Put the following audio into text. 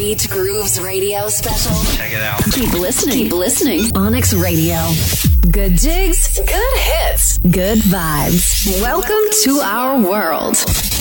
Beach Grooves Radio special. Check it out. Keep listening. Keep listening. Onyx Radio. Good jigs, good hits, good vibes. Welcome to our world.